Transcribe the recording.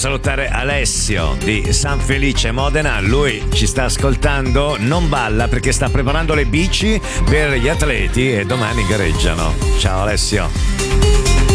salutare Alessio di San Felice Modena. Lui ci sta ascoltando, non balla perché sta preparando le bici per gli atleti e domani gareggiano. Ciao Alessio.